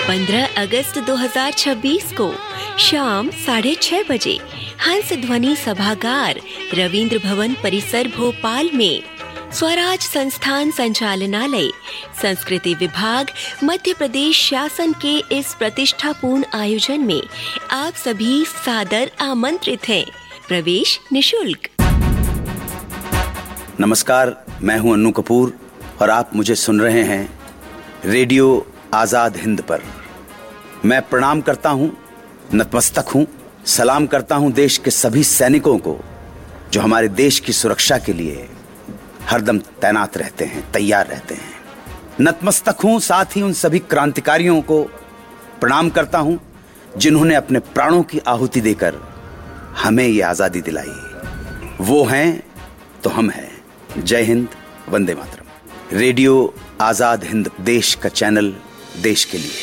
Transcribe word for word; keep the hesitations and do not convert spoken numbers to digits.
पंद्रह अगस्त दो हज़ार छब्बीस को शाम साढ़े छह बजे हंस ध्वनि सभागार रविंद्र भवन परिसर भोपाल में स्वराज संस्थान संचालनालय संस्कृति विभाग मध्य प्रदेश शासन के इस प्रतिष्ठापूर्ण आयोजन में आप सभी सादर आमंत्रित हैं। प्रवेश निशुल्क। नमस्कार, मैं हूं अन्नू कपूर और आप मुझे सुन रहे हैं रेडियो आजाद हिंद पर। मैं प्रणाम करता हूं, नतमस्तक हूं, सलाम करता हूं देश के सभी सैनिकों को जो हमारे देश की सुरक्षा के लिए हरदम तैनात रहते हैं, तैयार रहते हैं। नतमस्तक हूं साथ ही उन सभी क्रांतिकारियों को प्रणाम करता हूं जिन्होंने अपने प्राणों की आहुति देकर हमें ये आजादी दिलाई। वो हैं तो हम हैं। जय हिंद, वंदे मातरम। रेडियो आजाद हिंद, देश का चैनल, देश के लिए।